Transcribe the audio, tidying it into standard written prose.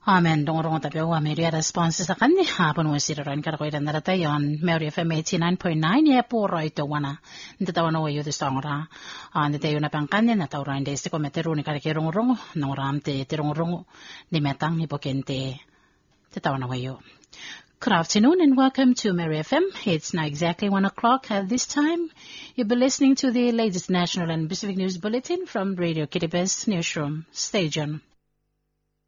Amen. Dong tabi wa Mary response sa kanya hapon mo siran kara ko iran narata yon Mary FM 89.9 ye puro ito wana nitatawan wa yuto songra nitayo na pang kanya natawra inde ko meteru ni kara kirong rong nong ramte tirong rong ni metang ni pokente titawan wa yo. Good afternoon and welcome to Mary FM. It's now exactly 1 o'clock at this time. You'll be listening to the latest national and Pacific News Bulletin from Radio Kiribati Newsroom. Stay tuned.